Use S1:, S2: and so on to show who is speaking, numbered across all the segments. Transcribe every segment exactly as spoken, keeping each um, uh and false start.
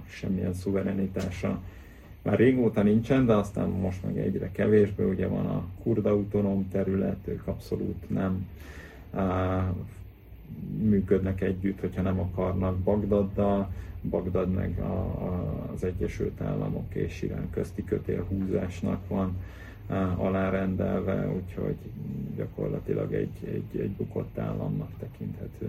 S1: semmilyen szuverenitása már régóta nincsen, de aztán most meg egyre kevésbé. Ugye van a kurd autonóm terület, ők abszolút nem á, működnek együtt, hogyha nem akarnak Bagdaddal. Bagdad meg a, a, az Egyesült Államok és Irán közti kötélhúzásnak van á, alárendelve, úgyhogy gyakorlatilag egy, egy, egy bukott államnak tekinthető.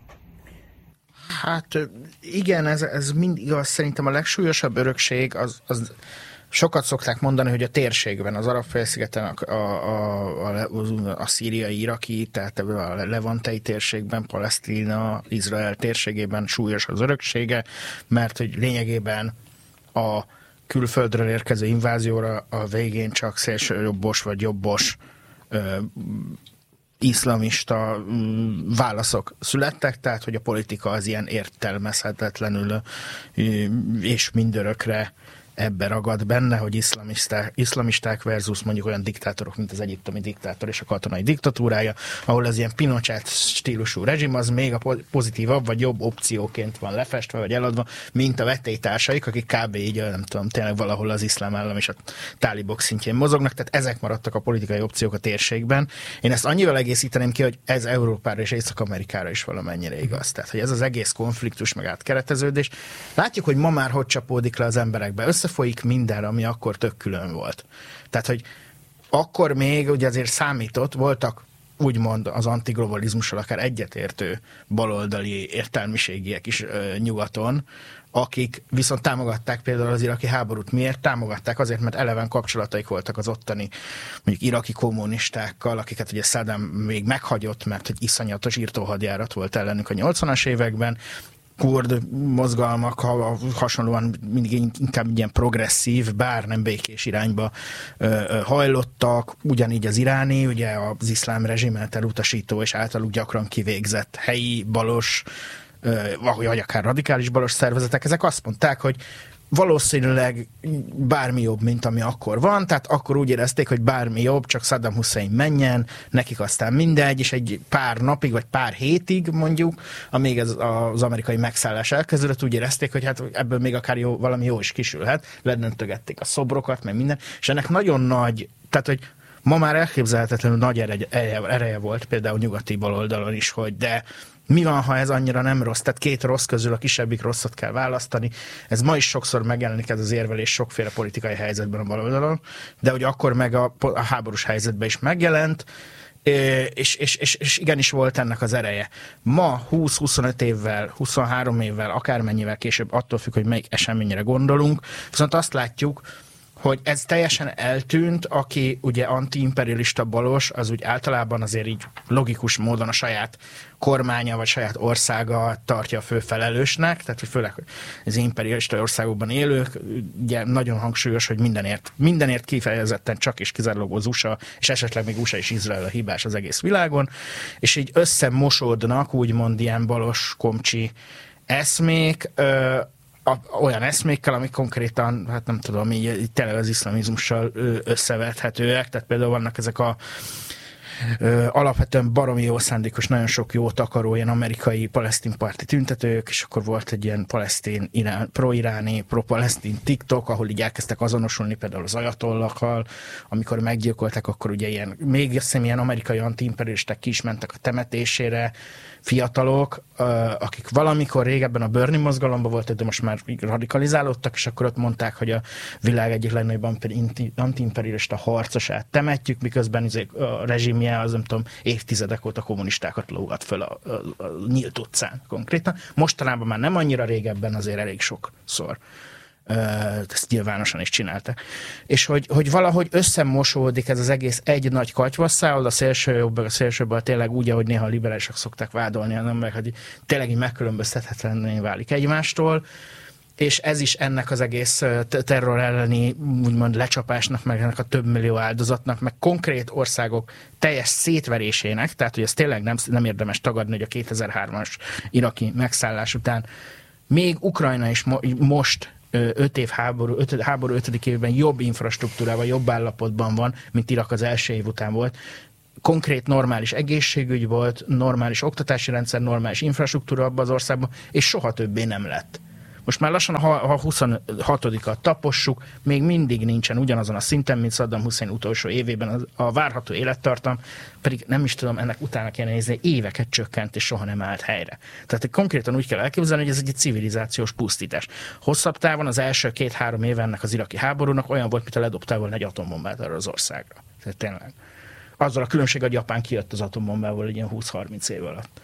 S2: Hát igen, ez, ez mind igaz. Szerintem a legsúlyosabb örökség az, az sokat szokták mondani, hogy a térségben, az Arab-félszigeten, a, a, a, a szíriai, iraki, tehát a levantei térségben, Palesztina, Izrael térségében súlyos az öröksége, mert hogy lényegében a külföldről érkező invázióra a végén csak szélsőjobbos vagy jobbos ö, iszlamista válaszok születtek, tehát hogy a politika az ilyen értelmezhetetlenül és mindörökre ebbe ragad benne, hogy iszlamisták, iszlamisták versus mondjuk olyan diktátorok, mint az egyiptomi diktátor és a katonai diktatúrája, ahol az ilyen Pinochet stílusú rezsim az még a pozitívabb vagy jobb opcióként van lefestve vagy eladva, mint a vetélytársaik, akik kb. Így, nem tudom, tényleg valahol az iszlám állam és a tálibok szintjén mozognak, tehát ezek maradtak a politikai opciók a térségben. Én ezt annyival egészíteném ki, hogy ez Európára és Észak-Amerikára is valamennyire igaz. Tehát, hogy ez az egész konfliktus meg átkereteződés. Látjuk, hogy ma már hogy csapódik le az emberekbe. Összefolyik minden, ami akkor tök külön volt. Tehát, hogy akkor még ugye azért számított, voltak úgymond az antiglobalizmussal akár egyetértő baloldali értelmiségiek is ö, nyugaton, akik viszont támogatták például az iraki háborút. Miért? Támogatták azért, mert eleven kapcsolataik voltak az ottani mondjuk iraki kommunistákkal, akiket ugye Saddam még meghagyott, mert egy iszonyatos írtóhadjárat volt ellenük a nyolcvanas években, kurd mozgalmak ha, hasonlóan mindig inkább ilyen progresszív, bár nem békés irányba ö, ö, hajlottak, ugyanígy az iráni, ugye az iszlám rezsimet elutasító és általuk gyakran kivégzett helyi balos, ö, vagy akár radikális balos szervezetek, ezek azt mondták, hogy valószínűleg bármi jobb, mint ami akkor van, tehát akkor úgy érezték, hogy bármi jobb, csak Saddam Hussein menjen, nekik aztán mindegy, és egy pár napig, vagy pár hétig mondjuk, amíg ez az amerikai megszállás elkezdődött, úgy érezték, hogy hát ebből még akár jó, valami jó is kisülhet, ledöntögették a szobrokat, meg minden, és ennek nagyon nagy, tehát hogy ma már elképzelhetetlenül nagy ereje, ereje volt például nyugati baloldalon is, hogy de mi van, ha ez annyira nem rossz? Tehát két rossz közül a kisebbik rosszat kell választani. Ez ma is sokszor megjelenik ez az érvelés sokféle politikai helyzetben a baloldalon, de hogy akkor meg a, a háborús helyzetben is megjelent, és, és, és, és igenis volt ennek az ereje. Ma húsz-huszonöt évvel, huszonhárom évvel, akármennyivel később, attól függ, hogy melyik eseményre gondolunk, viszont azt látjuk, hogy ez teljesen eltűnt, aki ugye antiimperialista balos, az úgy általában azért így logikus módon a saját kormánya vagy saját országa tartja a fő felelősnek, tehát hogy főleg az imperialista országokban élők, ugye nagyon hangsúlyos, hogy mindenért, mindenért kifejezetten csak és kizárólag az u es á, és esetleg még u es á és Izrael a hibás az egész világon, és így összemosódnak úgymond ilyen balos komcsi eszmék, ö, A, olyan eszmékkel, amik konkrétan, hát nem tudom, így, így tényleg az iszlamizmussal összevethetőek, tehát például vannak ezek a ö, alapvetően baromi jó szándékos, nagyon sok jót akaró ilyen amerikai palesztin párti tüntetők, és akkor volt egy ilyen palesztin, irán, pro-iráni, pro-palesztin TikTok, ahol így elkezdtek azonosulni például az ajatollakkal, amikor meggyilkolták, akkor ugye ilyen, még azt hiszem ilyen amerikai antiimperialisták ki is mentek a temetésére, fiatalok, akik valamikor régebben a Bernie mozgalomban voltak, de most már radikalizálódtak, és akkor ott mondták, hogy a világ egyik legnagyobb antiimperialista harcosát temetjük, miközben a rezsimje az, nem tudom, évtizedek óta kommunistákat lógat föl a, a, a nyílt utcán konkrétan. Mostanában már nem annyira, régebben azért elég sokszor. Ezt nyilvánosan is csináltak. És hogy, hogy valahogy összemosódik ez az egész egy nagy katyvasszá, a szélső jobb, a szélső bal tényleg úgy, ahogy néha a liberálisok szokták vádolni, az emberek, hogy tényleg így megkülönböztethetetlenné válik egymástól, és ez is ennek az egész terror elleni úgymond lecsapásnak, meg ennek a több millió áldozatnak, meg konkrét országok teljes szétverésének, tehát hogy ez tényleg nem, nem érdemes tagadni, hogy a kétezer-hármas iraki megszállás után még Ukrajna is mo- most öt év háború, öt, háború ötödik évben jobb infrastruktúrával, jobb állapotban van, mint Irak az első év után volt. Konkrét normális egészségügy volt, normális oktatási rendszer, normális infrastruktúra abban az országban, és soha többé nem lett. Most már lassan a huszonhatodikat tapossuk, még mindig nincsen ugyanazon a szinten, mint Saddam Hussein utolsó évében a várható élettartam, pedig nem is tudom, ennek utána kéne nézni, éveket csökkent és soha nem állt helyre. Tehát konkrétan úgy kell elképzelni, hogy ez egy civilizációs pusztítás. Hosszabb távon az első két-három év ennek az iraki háborúnak olyan volt, mint a ledobtál volna egy atombombát arra az országra. Tehát tényleg. Azzal a különbség, hogy Japán kijött az atombombával egy ilyen húsz-harminc év alatt.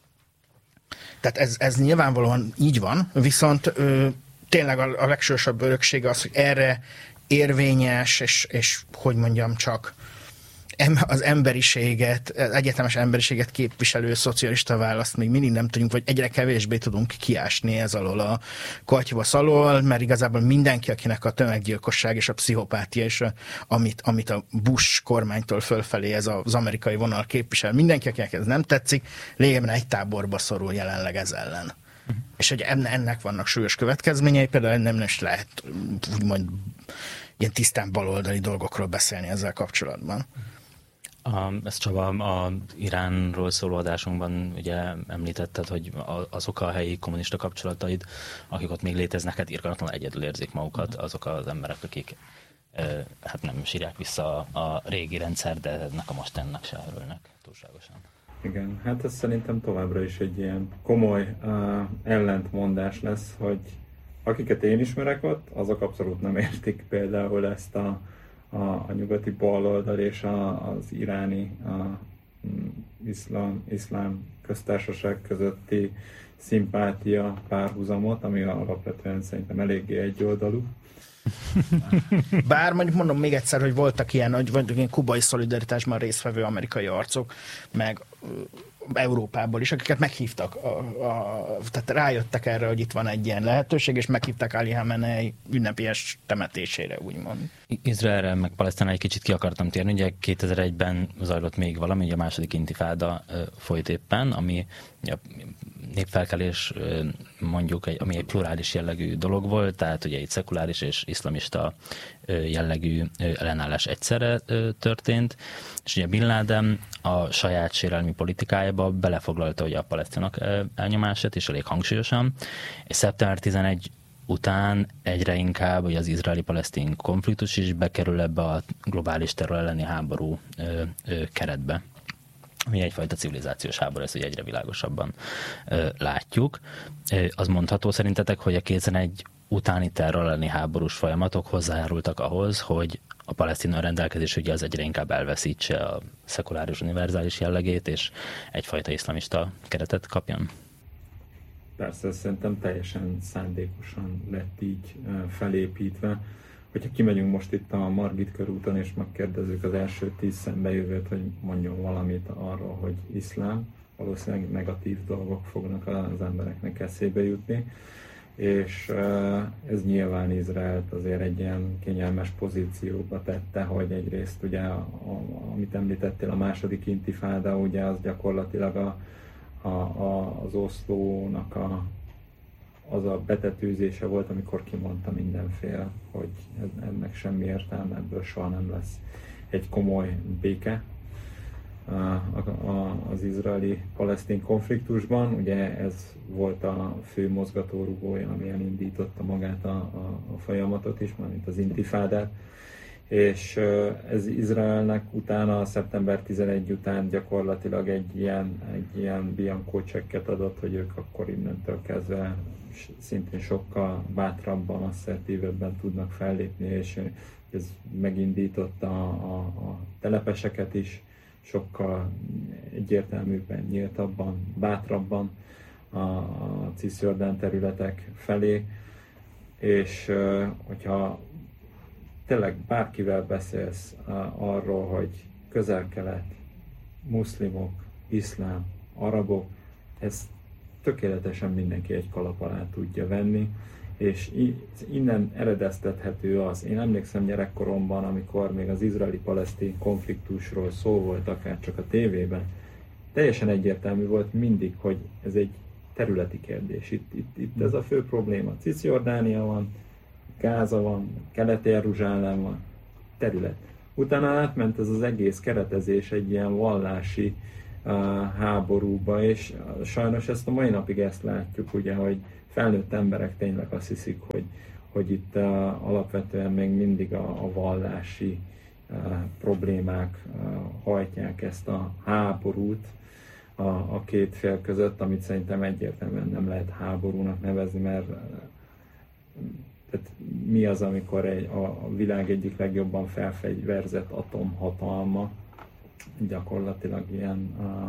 S2: Tehát ez, ez nyilvánvalóan így van, viszont ö, tényleg a, a legsősabb örökség az, hogy erre érvényes, és, és hogy mondjam csak, az emberiséget, egyetemes emberiséget képviselő szocialista választ még mindig nem tudunk, vagy egyre kevésbé tudunk kiásni ez alól a katyvasz alól, mert igazából mindenki, akinek a tömeggyilkosság és a pszichopátia, és a, amit, amit a Bush kormánytól fölfelé ez az amerikai vonal képvisel, mindenki, akinek ez nem tetszik, lényegében egy táborba szorul jelenleg ez ellen. Uh-huh. És hogy ennek vannak súlyos következményei, például nem is lehet úgymond ilyen tisztán baloldali dolgokról beszélni ezzel kapcsolatban.
S3: A, ezt Csaba, az Iránról szóló adásunkban ugye említetted, hogy azok a helyi kommunista kapcsolataid, akik ott még léteznek, hát irgalmatlanul egyedül érzik magukat, azok az emberek, akik e, hát nem sírják vissza a, a régi rendszer, de ennek a mostannak se örülnek túlságosan.
S1: Igen, hát ez szerintem továbbra is egy ilyen komoly uh, ellentmondás lesz, hogy akiket én ismerek ott, azok abszolút nem értik például ezt a A, a nyugati baloldal és a, az iráni a, iszlám, iszlám köztársaság közötti szimpátia párhuzamot, ami alapvetően szerintem eléggé egyoldalú.
S2: Bár mondjuk mondom még egyszer, hogy voltak ilyen, vagy ilyen kubai szolidaritásban résztvevő amerikai arcok, meg Európából is, akiket meghívtak, a, a, tehát rájöttek erre, hogy itt van egy ilyen lehetőség, és meghívták Ali Khamenei ünnepélyes temetésére, úgymond.
S3: Izraelre, meg Palesztinre egy kicsit ki akartam térni, ugye kétezer-egyben zajlott még valami, ugye a második intifáda folyt éppen, ami a népfelkelés mondjuk, egy, ami egy plurális jellegű dolog volt, tehát ugye egy szekuláris és iszlamista jellegű ellenállás egyszerre történt, és ugye Bin Laden a saját sérelmi politikájába belefoglalta ugye a palesztinok elnyomását, és elég hangsúlyosan, és szeptember tizenegy után egyre inkább hogy az izraeli-palesztin konfliktus is bekerül ebbe a globális terror elleni háború ö, ö, keretbe, ami egyfajta civilizációs háború, ezt ugye egyre világosabban ö, látjuk. Ö, az mondható szerintetek, hogy a kétezer-egy utáni terror elleni háborús folyamatok hozzájárultak ahhoz, hogy a palesztin önrendelkezés ugye az egyre inkább elveszítse a szekuláris univerzális jellegét, és egyfajta iszlamista keretet kapjon?
S1: Persze, szerintem teljesen szándékosan lett így felépítve. Hogyha kimegyünk most itt a Margit körúton, és megkérdezzük az első tíz szembejövőt, hogy mondjon valamit arról, hogy iszlám, valószínűleg negatív dolgok fognak az embereknek eszébe jutni. És ez nyilván Izraelt azért egy ilyen kényelmes pozícióba tette, hogy egyrészt ugye, a, a, amit említettél, a második intifáda, ugye az gyakorlatilag a, a, a, az Oszlónak a, az a betetőzése volt, amikor kimondta mindenféle, hogy ennek semmi értelme, ebből soha nem lesz egy komoly béke az izraeli-palesztin konfliktusban. Ugye ez volt a fő mozgatórugója, ami elindította magát a, a, a folyamatot is, mármint az intifádát, és ez Izraelnek utána, szeptember tizenegy után gyakorlatilag egy ilyen, egy ilyen bianco csekket adott, hogy ők akkor innentől kezdve szintén sokkal bátrabban, asszertívebben tudnak fellépni, és ez megindította a, a, a telepeseket is, sokkal egyértelműbben, nyíltabban, bátrabban a, a Cisjordán területek felé, és hogyha tényleg bárkivel beszélsz arról, hogy közel-kelet, muszlimok, iszlám, arabok, ez tökéletesen mindenki egy kalap alá tudja venni, és innen eredeztethető az. Én emlékszem gyerekkoromban, amikor még az izraeli-palesztin konfliktusról szó volt, akár csak a tévében, teljesen egyértelmű volt mindig, hogy ez egy területi kérdés. Itt, itt, itt ez a fő probléma. Cisjordánia van, Gáza van, Kelet-Jeruzsálem van, terület. Utána átment ez az egész keretezés egy ilyen vallási uh, háborúba, és sajnos ezt a mai napig ezt látjuk, ugye, hogy felnőtt emberek tényleg azt hiszik, hogy, hogy itt uh, alapvetően még mindig a, a vallási uh, problémák uh, hajtják ezt a háborút a, a két fél között, amit szerintem egyértelműen nem lehet háborúnak nevezni, mert uh, tehát mi az, amikor egy, a, a világ egyik legjobban felfegyverzett atomhatalma gyakorlatilag ilyen uh,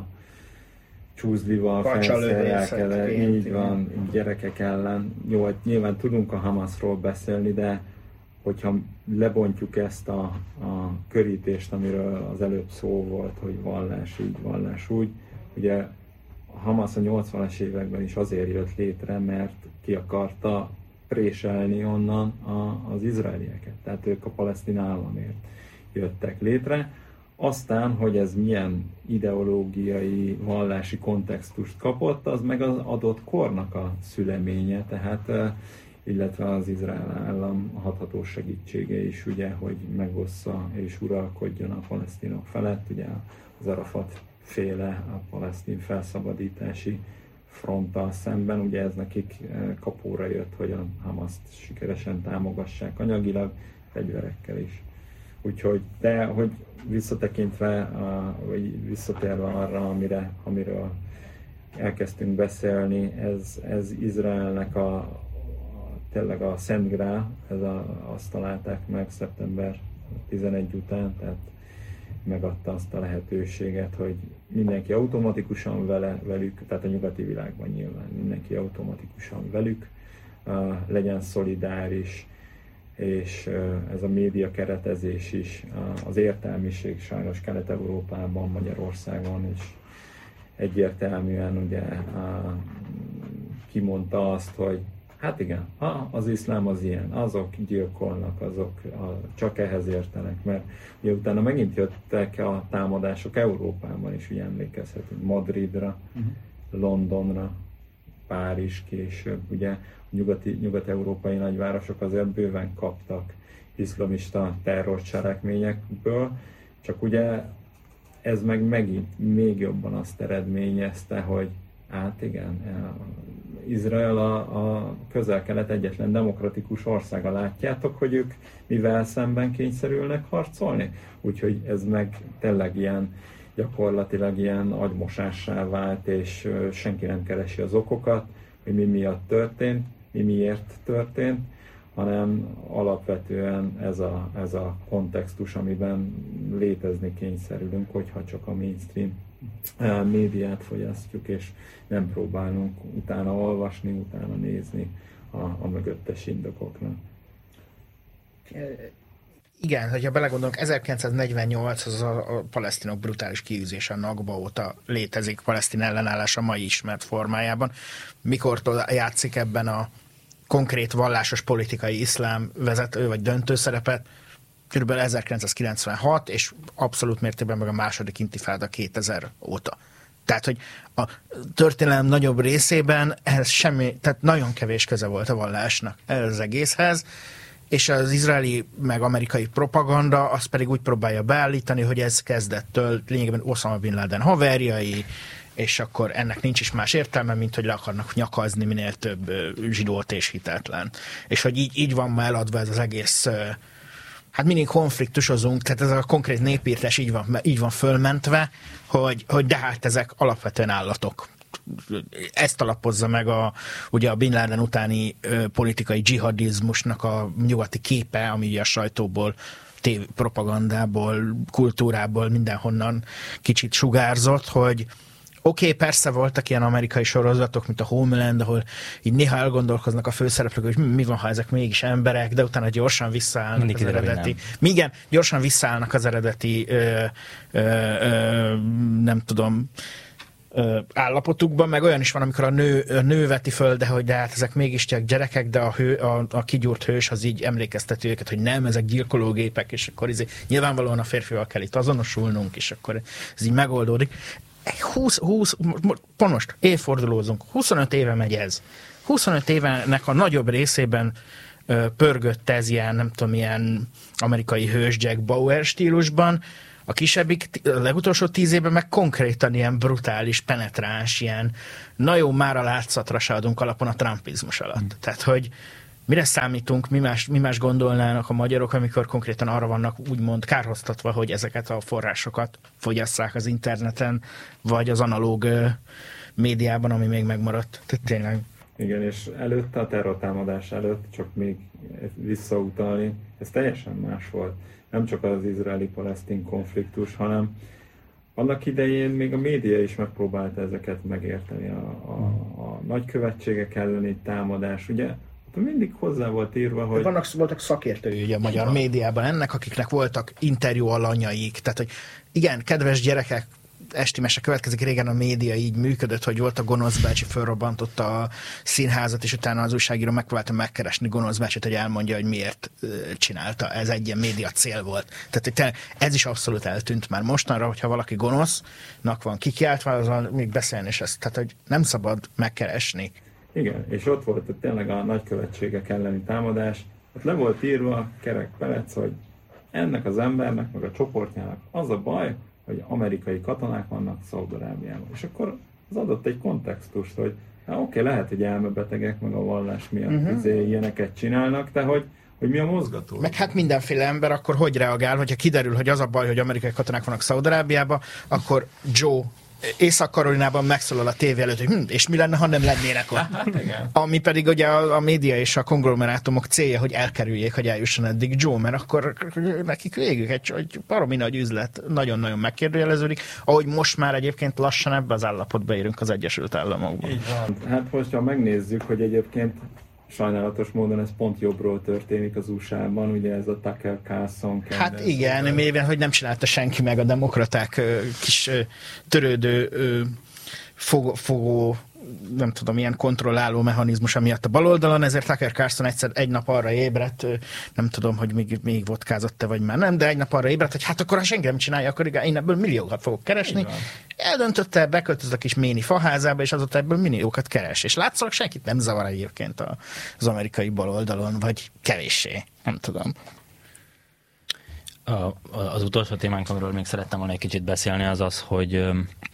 S1: csúzlival felszerelják el, így van, gyerekek ellen. Jó, hát nyilván tudunk a Hamasról beszélni, de hogyha lebontjuk ezt a, a körítést, amiről az előbb szó volt, hogy vallás így, vallás úgy, ugye a Hamas a nyolcvanas években is azért jött létre, mert ki akarta préselni onnan a, az izraelieket. Tehát ők a palesztin államért jöttek létre. Aztán, hogy ez milyen ideológiai, vallási kontextust kapott, az meg az adott kornak a szüleménye, tehát illetve az Izrael állam hathatós segítsége is, ugye, hogy megossza és uralkodjon a palesztinok felett, ugye az Arafat féle a palesztin felszabadítási fronttal szemben, ugye ez nekik kapóra jött, hogy a Hamaszt sikeresen támogassák anyagilag, fegyverekkel is. Úgyhogy, de hogy visszatekintve, vagy visszatérve arra, amire, amiről elkezdtünk beszélni, ez, ez Izraelnek a, a tényleg a Szent Grál, ez a, azt találták meg szeptember tizenegy után, tehát megadta azt a lehetőséget, hogy mindenki automatikusan vele, velük, tehát a nyugati világban nyilván mindenki automatikusan velük uh, legyen szolidáris, és uh, ez a média keretezés is, uh, az értelmiség sajnos Kelet-Európában, Magyarországon is egyértelműen ugye uh, kimondta azt, hogy hát igen, az iszlám az ilyen, azok gyilkolnak, azok a, csak ehhez értenek, mert ugye utána megint jöttek a támadások Európában is, ugye emlékezhetünk Madridra, uh-huh. Londonra, Párizs később, ugye a nyugati, nyugat-európai nagyvárosok azért bőven kaptak iszlamista terrorcselekményekből, csak ugye ez meg megint még jobban azt eredményezte, hogy hát igen, Izrael a, a közel-kelet egyetlen demokratikus országa. Látjátok, hogy ők mivel szemben kényszerülnek harcolni? Úgyhogy ez meg tényleg ilyen, gyakorlatilag ilyen agymosássá vált, és senki nem keresi az okokat, hogy mi miatt történt, mi miért történt, hanem alapvetően ez a, ez a kontextus, amiben létezni kényszerülünk, hogyha csak a mainstream médiát fogyasztjuk, és nem próbálunk utána olvasni, utána nézni a, a mögöttes indokokra.
S2: Igen, hogyha belegondolunk, ezerkilencszáznegyvennyolc az a, a palesztinok brutális kiűzése a Nakba óta létezik, palesztin ellenállás a mai ismert formájában. Mikortól játszik ebben a konkrét vallásos politikai iszlám vezető vagy döntő szerepet? Körülbelül ezerkilencszázkilencvenhat, és abszolút mértékben meg a második intifáda kétezer óta. Tehát, hogy a történelem nagyobb részében ehhez semmi, tehát nagyon kevés köze volt a vallásnak ez az egészhez, és az izraeli meg amerikai propaganda azt pedig úgy próbálja beállítani, hogy ez kezdettől lényegében Osama Bin Laden haverjai, és akkor ennek nincs is más értelme, mint hogy le akarnak nyakazni minél több zsidót és hitetlen. És hogy így, így van már eladva ez az egész, hát mindig konfliktusozunk, tehát ez a konkrét népírtás így van, így van fölmentve, hogy, hogy de hát ezek alapvetően állatok. Ezt alapozza meg a, ugye a Bin Laden utáni ö, politikai dzsihadizmusnak a nyugati képe, ami ugye a sajtóból, tév, propagandából, kultúrából mindenhonnan kicsit sugárzott, hogy oké, okay, persze voltak ilyen amerikai sorozatok, mint a Homeland, ahol így néha elgondolkoznak a főszereplők, hogy mi van, ha ezek mégis emberek, de utána gyorsan visszaállnak Mindig az eredeti. Nem. Igen, gyorsan visszaállnak az eredeti ö, ö, ö, nem tudom, ö, állapotukban, meg olyan is van, amikor a nő, a nő veti föl, de hogy de hát ezek mégiscsak gyerekek, de a, hő, a, a kigyúrt hős az így emlékezteti őket, hogy nem, ezek gyilkológépek, és akkor izé, nyilvánvalóan a férfival kell itt azonosulnunk, és akkor ez így megoldódik. húsz, húsz, pont most évfordulózunk, huszonöt éve megy ez. huszonöt évenek a nagyobb részében ö, pörgött ez ilyen, nem tudom, ilyen amerikai hős Jack Bauer stílusban, A kisebbik, a legutolsó tíz évben meg konkrétan ilyen brutális, penetráns, ilyen na jó, már a látszatra se adunk alapon a trumpizmus alatt. Mm. Tehát, hogy mire számítunk, mi más, mi más gondolnának a magyarok, amikor konkrétan arra vannak úgymond kárhoztatva, hogy ezeket a forrásokat fogyasszák az interneten, vagy az analóg médiában, ami még megmaradt. Tehát tényleg.
S1: Igen, és előtte, a terrortámadás előtt, csak még visszautalni, ez teljesen más volt. Nem csak az izraeli-palesztin konfliktus, hanem annak idején még a média is megpróbálta ezeket megérteni. A, a, a nagykövetségek elleni támadás, ugye mindig hozzá volt írva, hogy...
S2: Vannak, voltak szakértői ugye a magyar médiában ennek, akiknek voltak interjú alanyaik. Tehát, hogy igen, kedves gyerekek, esti mese következik, régen a média így működött, hogy volt a Gonosz bácsi, fölrobbantotta a színházat, és utána az újságíró megpróbálta megkeresni Gonosz bácsit, hogy elmondja, hogy miért csinálta. Ez egy ilyen média cél volt. Tehát ez is abszolút eltűnt már mostanra, hogyha valaki gonosznak van kikiáltva, azon még beszélni is ezt. Tehát, hogy nem szabad megkeresni.
S1: Igen, és ott volt ott tényleg a nagykövetségek elleni támadás. Ott le volt írva kerek perec, hogy ennek az embernek, meg a csoportjának az a baj, hogy amerikai katonák vannak Szaúd-Arábiában. És akkor az adott egy kontextust, hogy hát oké, lehet, hogy elmebetegek, meg a vallás miatt uh-huh. ilyeneket csinálnak, de hogy, hogy mi a mozgató.
S2: Meg hát mindenféle ember akkor hogy reagál, hogyha kiderül, hogy az a baj, hogy amerikai katonák vannak Szaúd-Arábiában, akkor Joe Észak-Karolinában megszólal a tévé előtt, hogy hm, és mi lenne, ha nem lennének ott. Ami pedig ugye a, a média és a konglomerátumok célja, hogy elkerüljék, hogy eljusson eddig Joe, mert akkor nekik végük egy, egy baromi nagy üzlet nagyon-nagyon megkérdőjeleződik, ahogy most már egyébként lassan ebbe az állapotba érünk az Egyesült Államokban.
S1: Így van. Hát hogyha megnézzük, hogy egyébként sajnálatos módon ez pont jobbról történik az u es á-ban, ugye ez a Tucker Carlson.
S2: Hát igen, mélyben, hogy nem csinálta senki meg a demokraták kis törődő fogó, fogó nem tudom, ilyen kontrolláló mechanizmusa miatt a baloldalon, ezért Tucker Carlson egyszer egy nap arra ébredt, nem tudom, hogy még, még vodkázott-e vagy már nem, de egy nap arra ébredt, hogy hát akkor ha senki nem csinálja, akkor igen, én ebből milliókat fogok keresni. Eldöntötte, beköltözött a kis méni faházába, és azóta ebből milliókat keres. És látszólag senkit nem zavar egyébként az amerikai baloldalon, vagy kevéssé, nem tudom.
S3: A, az utolsó témánk, amiről még szerettem volna egy kicsit beszélni, az az, hogy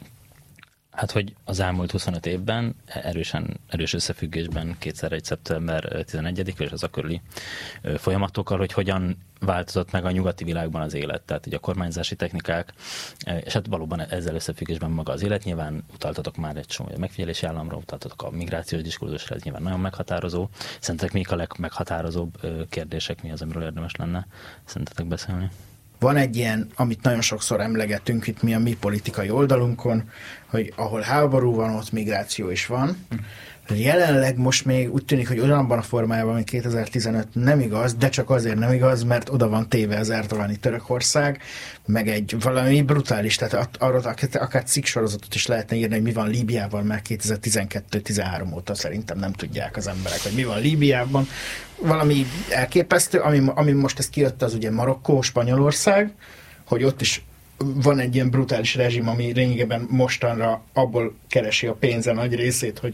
S3: hát, hogy az elmúlt huszonöt évben erősen, erős összefüggésben kétszer egy szeptember tizenegyedike és az a körüli folyamatokkal, hogy hogyan változott meg a nyugati világban az élet, tehát ugye a kormányzási technikák, és hát valóban ezzel összefüggésben maga az élet. Nyilván utaltatok már egy csomó megfigyelési államra, utaltatok a migrációs diskurzusra, ez nyilván nagyon meghatározó. Szerintetek még a legmeghatározóbb kérdések, mi az, amiről érdemes lenne szerintetek beszélni?
S2: Van egy ilyen, amit nagyon sokszor emlegetünk itt mi a mi politikai oldalunkon, hogy ahol háború van, ott migráció is van. Jelenleg most még úgy tűnik, hogy ugyanabban a formájában, mint kétezer-tizenöt nem igaz, de csak azért nem igaz, mert oda van téve az erdogani Törökország, meg egy valami brutális, tehát arról akár cikksorozatot is lehetne írni, hogy mi van Líbiával, mert kétezer-tizenkettő-tizenhárom óta szerintem nem tudják az emberek, hogy mi van Líbiában. Valami elképesztő, ami, ami most ez kijött, az ugye Marokkó, Spanyolország, hogy ott is van egy ilyen brutális rezsim, ami lényegében mostanra abból keresi a pénze nagy részét, hogy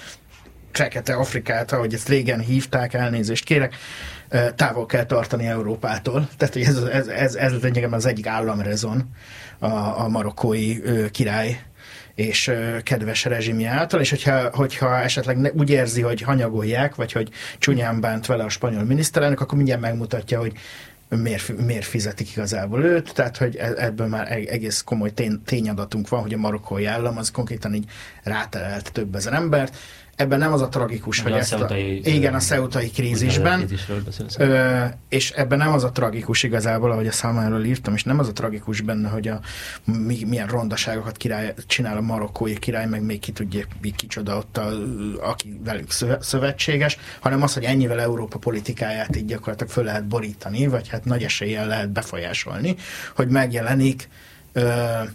S2: Fekete Afrikát, ahogy ezt régen hívták, elnézést kérek, távol kell tartani Európától. Tehát hogy ez, ez, ez, ez lényegében az egyik államrezon a, a marokkói ö, király és ö, kedves rezsimje által, és hogyha, hogyha esetleg ne, úgy érzi, hogy hanyagolják, vagy hogy csúnyán bánt vele a spanyol miniszterelnök, akkor mindjárt megmutatja, hogy miért, miért fizetik igazából őt, tehát hogy ebből már egész komoly tény, tényadatunk van, hogy a marokkói állam az konkrétan így ráterelt több ezer embert. Ebben nem az a tragikus, hogy
S3: a
S2: ezt a,
S3: szeutai,
S2: igen, a szeutai krízisben, ö, és ebben nem az a tragikus igazából, ahogy a számáról írtam, és nem az a tragikus benne, hogy a, mi, milyen rondaságokat király, csinál a marokkói király, meg még ki tudja, kicsoda ott, a, aki velük szövetséges, hanem az, hogy ennyivel Európa politikáját így gyakorlatilag föl lehet borítani, vagy hát nagy eséllyel lehet befolyásolni, hogy megjelenik ö,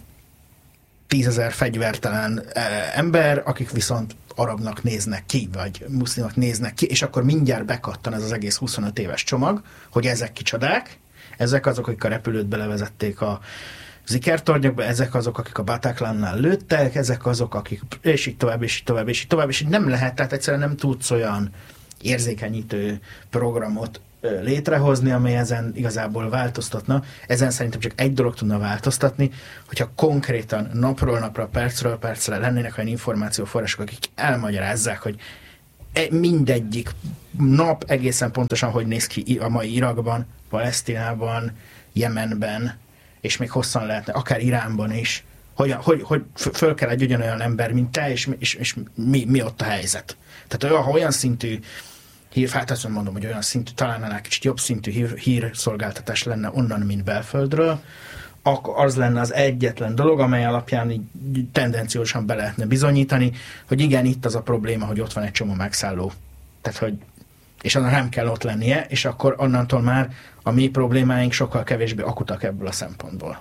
S2: tízezer fegyvertelen ember, akik viszont arabnak néznek ki, vagy muszlimok néznek ki, és akkor mindjárt bekattan ez az egész huszonöt éves csomag, hogy ezek kicsodák, ezek azok, akik a repülőt belevezették a zikertornyokba, ezek azok, akik a Bataclannál lőttek, ezek azok, akik, és így tovább, és így tovább, és így tovább, és így nem lehet, tehát egyszerűen nem tudsz olyan érzékenyítő programot létrehozni, amely ezen igazából változtatna. Ezen szerintem csak egy dolog tudna változtatni, hogyha konkrétan napról napra, percről percre lennének olyan információforrások, akik elmagyarázzák, hogy mindegyik nap egészen pontosan, hogy néz ki a mai Irakban, Palesztinában, Jemenben, és még hosszan lehetne, akár Iránban is, hogy, hogy, hogy föl kell egy ugyanolyan ember, mint te, és, és, és mi, mi ott a helyzet. Tehát ha olyan szintű hír, hát azt mondom, hogy olyan szintű, talán annál kicsit jobb szintű hír, hírszolgáltatás lenne onnan, mint belföldről, akkor az lenne az egyetlen dolog, amely alapján így tendenciósan be lehetne bizonyítani, hogy igen, itt az a probléma, hogy ott van egy csomó megszálló. Tehát, hogy és annak nem kell ott lennie, és akkor onnantól már a mi problémáink sokkal kevésbé akutak ebből a szempontból.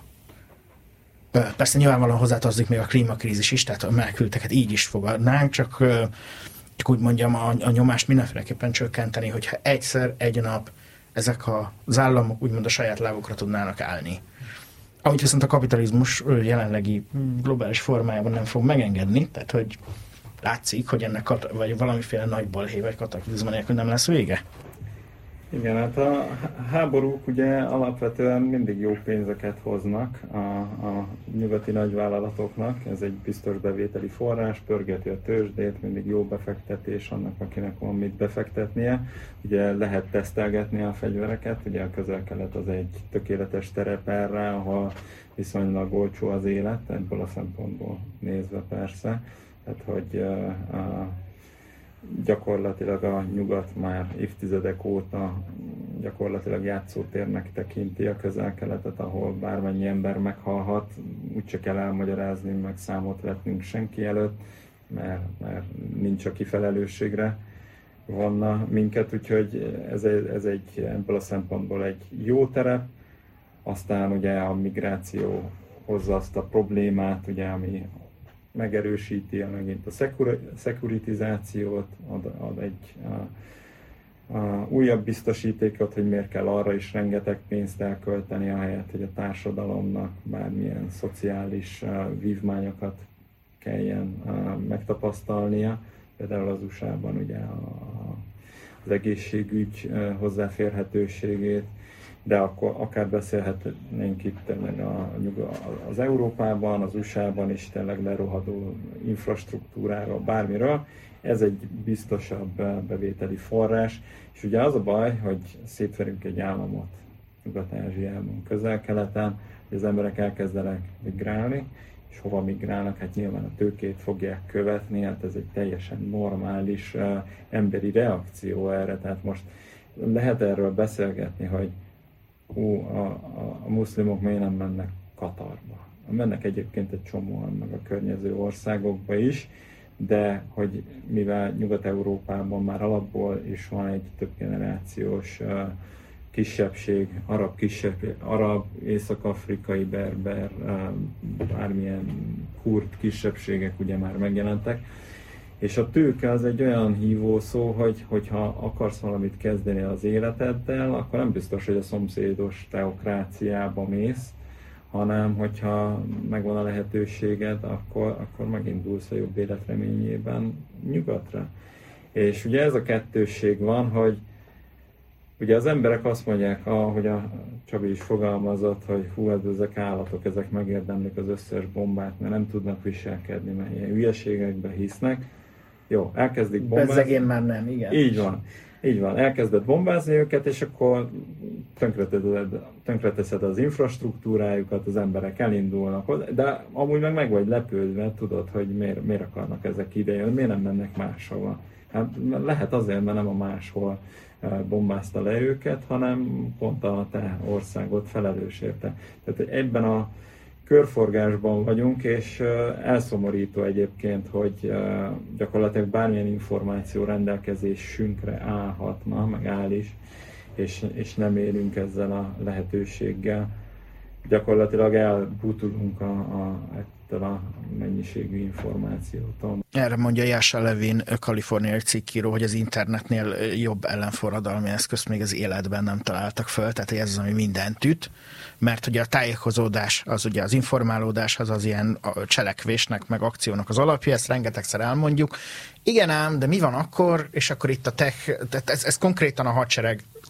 S2: Persze nyilvánvalóan hozzátartozik még a klímakrízis is, tehát a menekülteket így is fogadnánk, csak, csak úgy mondjam, a, a nyomást mindenféleképpen csökkenteni, hogyha egyszer, egy nap ezek az államok úgymond a saját lábukra tudnának állni. Amit viszont a kapitalizmus jelenlegi globális formájában nem fog megengedni, tehát hogy látszik, hogy ennek kat- vagy valamiféle nagy balhé vagy kataklizma nélkül nem lesz vége.
S1: Igen, hát a háborúk ugye alapvetően mindig jó pénzeket hoznak a, a nyugati nagyvállalatoknak, ez egy biztos bevételi forrás, pörgeti a tőzsdét, mindig jó befektetés annak, akinek van mit befektetnie. Ugye lehet tesztelgetni a fegyvereket, ugye a Közel-Kelet az egy tökéletes terep erre, ahol viszonylag olcsó az élet, ebből a szempontból nézve persze. Tehát, hogy uh, uh, gyakorlatilag a nyugat már évtizedek óta gyakorlatilag játszótérnek tekinti a Közel-Keletet, ahol bármennyi ember meghalhat, úgyse kell elmagyarázni, meg számot vetnünk senki előtt, mert, mert nincs, aki felelősségre vonna minket, úgyhogy ez egy, ez egy ebből a szempontból egy jó terep. Aztán ugye a migráció hozza azt a problémát, ugye, ami megerősíti megint a szekuritizációt, ad, ad egy a, a újabb biztosítékot, hogy miért kell arra is rengeteg pénzt elkölteni, ahelyett, hogy a társadalomnak bármilyen szociális uh, vívmányokat kelljen uh, megtapasztalnia. Például az u es á-ban ugye a, az egészségügy uh, hozzáférhetőségét, de akkor akár beszélhetnénk itt tényleg a, az Európában, az u es á-ban is tényleg lerohadó infrastruktúráról, bármiről. Ez egy biztosabb bevételi forrás, és ugye az a baj, hogy szétverünk egy államot Nyugat-Ázsiában, Közel-Keleten, hogy az emberek elkezdenek migrálni, és hova migrálnak, hát nyilván a tőkét fogják követni, hát ez egy teljesen normális uh, emberi reakció erre, tehát most lehet erről beszélgetni, hogy Ú, a, a, a muszlimok miért nem mennek Katarba. Mennek egyébként egy csomóan, meg a környező országokba is, de hogy mivel Nyugat-Európában már alapból is van egy több generációs uh, kisebbség, arab kisebbség, arab, észak-afrikai, berber, uh, bármilyen kurd kisebbségek ugye már megjelentek, és a tőke az egy olyan hívó szó, hogy hogyha akarsz valamit kezdeni az életeddel, akkor nem biztos, hogy a szomszédos teokráciába mész, hanem hogyha megvan a lehetőséged, akkor, akkor megindulsz a jobb élet reményében nyugatra. És ugye ez a kettősség van, hogy ugye az emberek azt mondják, ahogy a Csabi is fogalmazott, hogy hú, ezek állatok, ezek megérdemlik az összes bombát, mert nem tudnak viselkedni, mert ilyen hülyeségekbe hisznek. Jó, elkezdik bombázni.
S2: Bezzegén már nem, igen.
S1: Így van. Így van, elkezded bombázni őket, és akkor tönkreteszed, tönkreteszed az infrastruktúrájukat, az emberek elindulnak, de amúgy meg meg vagy lepődve, tudod, hogy miért, miért akarnak ezek idejönni, miért nem mennek máshova. Hát lehet azért, mert nem a máshol bombázta le őket, hanem pont a te országot felelős érte. Tehát ebben a körforgásban vagyunk, és elszomorító egyébként, hogy gyakorlatilag bármilyen információ rendelkezésünkre állhatna, meg áll is, és, és nem élünk ezzel a lehetőséggel. Gyakorlatilag elbutulunk a, a, ettől a mennyiségű információtól.
S2: Erre mondja Jascha Levin, kaliforniai cikkíró, hogy az internetnél jobb ellenforradalmi eszközt még az életben nem találtak föl, tehát ez az, ami mindent üt, mert ugye a tájékozódás, az ugye az informálódás, az az ilyen cselekvésnek, meg akciónak az alapja, ezt rengetegszer elmondjuk. Igen ám, de mi van akkor, és akkor itt a tech, ez, ez konkrétan a hadsereg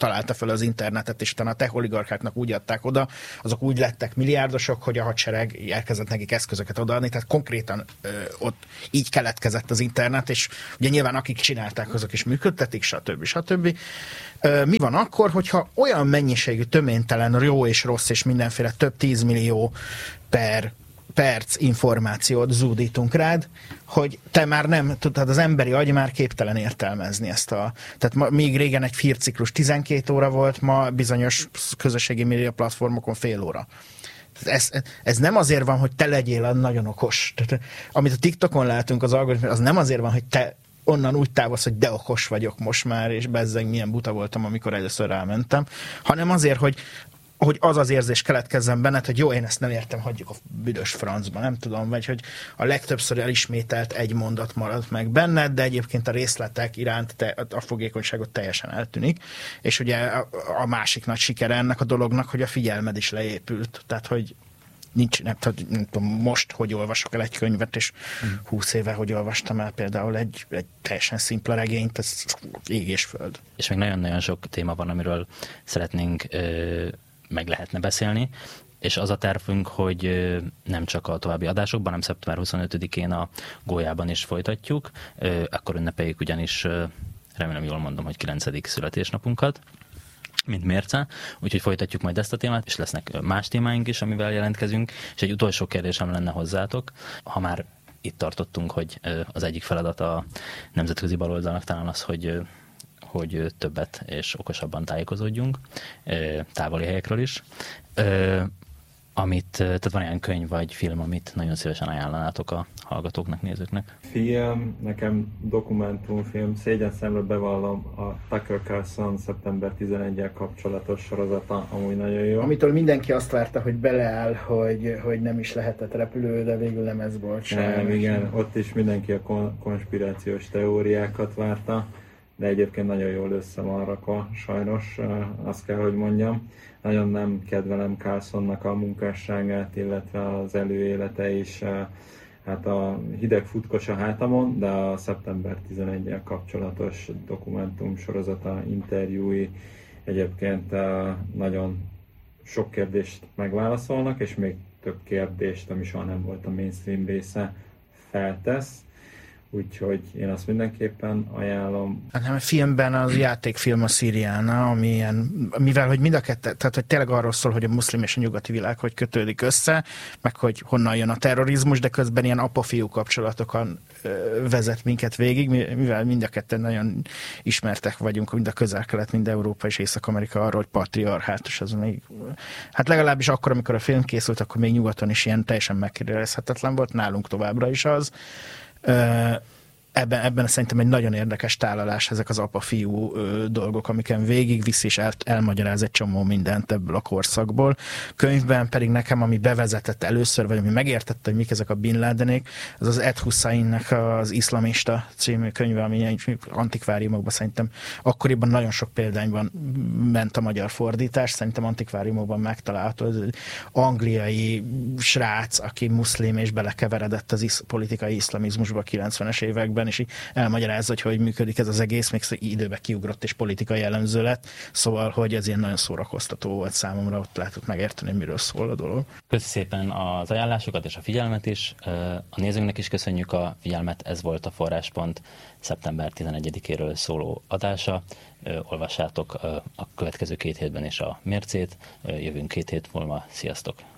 S2: találta fel az internetet, és utána a tech oligarcháknak úgy adták oda, azok úgy lettek milliárdosok, hogy a hadsereg elkezdett nekik eszközöket odaadni, tehát konkrétan ö, ott így keletkezett az internet, és ugye nyilván akik csinálták, azok is működtetik, stb. stb. Ö, mi van akkor, hogyha olyan mennyiségű, töménytelen, jó és rossz, és mindenféle több tízmillió per perc információt zúdítunk rád, hogy te már nem, tudod, az emberi agy már képtelen értelmezni ezt a... Tehát ma, még régen egy hírciklus tizenkét óra volt, ma bizonyos közösségi média platformokon fél óra. Ez, ez nem azért van, hogy te legyél a nagyon okos. Tehát, amit a TikTokon látunk, az algoritmus, az nem azért van, hogy te onnan úgy távozz, hogy de okos vagyok most már, és bezzeg milyen buta voltam, amikor először rámentem, hanem azért, hogy hogy az az érzés keletkezzen benned, hogy jó, én ezt nem értem, hagyjuk a büdös francba, nem tudom, vagy hogy a legtöbbször elismételt egy mondat marad meg benned, de egyébként a részletek iránt te, a fogékonyságot teljesen eltűnik, és ugye a, a másik nagy sikere ennek a dolognak, hogy a figyelmed is leépült, tehát hogy nincs, nem, nem tudom, most, hogy olvasok el egy könyvet, és húsz éve, hogy olvastam el például egy, egy teljesen szimpla regényt, ez ég és föld.
S3: És még nagyon-nagyon sok téma van, amiről szeretnénk ö, meg lehetne beszélni, és az a tervünk, hogy nem csak a további adásokban, hanem szeptember huszonötödikén a Gólyában is folytatjuk. Akkor ünnepeljük ugyanis, remélem jól mondom, hogy kilencedik születésnapunkat, mint mérce, úgyhogy folytatjuk majd ezt a témát, és lesznek más témáink is, amivel jelentkezünk, és egy utolsó kérdésem lenne hozzátok, ha már itt tartottunk, hogy az egyik feladat a nemzetközi baloldalnak talán az, hogy hogy többet és okosabban tájékozódjunk, távoli helyekről is. Amit, tehát van ilyen könyv vagy film, amit nagyon szívesen ajánlanátok a hallgatóknak, nézőknek?
S1: Film, nekem dokumentumfilm, szégyenszemre bevallom, a Tucker Carlson szeptember tizenegyedikével kapcsolatos sorozata, amúgy nagyon jó.
S2: Amitől mindenki azt várta, hogy beleáll, hogy, hogy nem is lehetett repülő, de végül nem ez volt.
S1: Nem, igen, ott is mindenki a kon- konspirációs teóriákat várta, de egyébként nagyon jól össze van rakva, sajnos, azt kell, hogy mondjam. Nagyon nem kedvelem Carlsonnak a munkásságát, illetve az előélete is, hát a hideg futkos a hátamon, de a szeptember tizenegyedikével kapcsolatos dokumentum sorozata, interjúi egyébként nagyon sok kérdést megválaszolnak, és még több kérdést, ami soha nem volt a mainstream része, feltesz. Úgyhogy én azt mindenképpen ajánlom.
S2: Hát nem, a filmben az játékfilm a Syriana, ami ilyen, mivel hogy mind a kettő, tehát hogy tényleg arról szól, hogy a muszlim és a nyugati világ hogy kötődik össze, meg hogy honnan jön a terrorizmus, de közben ilyen apa-fiú kapcsolatokon vezet minket végig, mivel mind a ketten nagyon ismertek vagyunk, mind a Közel-Kelet, mind Európa és Észak-Amerika arról, hogy patriarhátus az még, hát legalábbis akkor, amikor a film készült, akkor még nyugaton is ilyen teljesen megkérdezhetetlen volt, nálunk továbbra is az. Ebben, ebben szerintem egy nagyon érdekes tálalás ezek az apa-fiú dolgok, amiken végigvisz és el, elmagyaráz egy csomó mindent ebből a korszakból. Könyvben pedig nekem, ami bevezetett először, vagy ami megértette, hogy mik ezek a Bin Ladenék, az az Ed Husseinnek az Iszlamista című könyve, ami antikváriumokban szerintem akkoriban nagyon sok példányban ment a magyar fordítás, szerintem antikváriumokban megtalálható. Ez egy angliai srác, aki muszlim és belekeveredett az isz, politikai iszlamizmusba a kilencvenes években, és így elmagyarázza, hogy hogy működik ez az egész, még időbe kiugrott és politikai jellemző lett, szóval, hogy ez ilyen nagyon szórakoztató volt számomra, ott lehetett megérteni, miről szól a dolog.
S3: Köszönöm szépen az ajánlásokat és a figyelmet is. A nézőnknek is köszönjük a figyelmet, ez volt a Forráspont szeptember tizenegyedikéről szóló adása. Olvassátok a következő két hétben is a mércét, jövünk két hét múlva. Sziasztok!